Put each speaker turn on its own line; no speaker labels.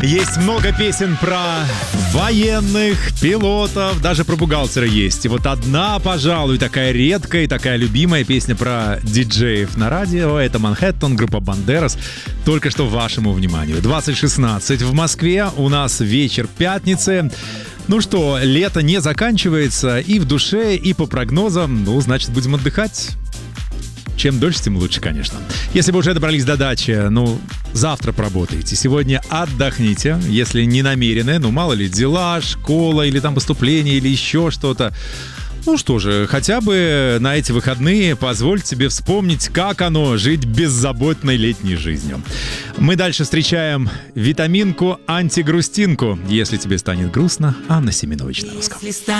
Есть много песен про военных, пилотов, даже про бухгалтера есть. И вот одна, пожалуй, такая редкая и такая любимая песня про диджеев на радио. Это «Манхэттен», группа «Бандерас». Только что вашему вниманию. 20:16 в Москве. У нас вечер пятницы. Ну что, лето не заканчивается и в душе, и по прогнозам. Ну, значит, будем отдыхать. Чем дольше, тем лучше, конечно. Если вы уже добрались до дачи, завтра поработаете. Сегодня отдохните, если не намерены. Мало ли, дела, школа, или там поступление, или еще что-то. Ну что же, хотя бы на эти выходные позволь себе вспомнить, как оно жить беззаботной летней жизнью. Мы дальше встречаем витаминку, антигрустинку. Если тебе станет грустно, Анна Семенович на русском.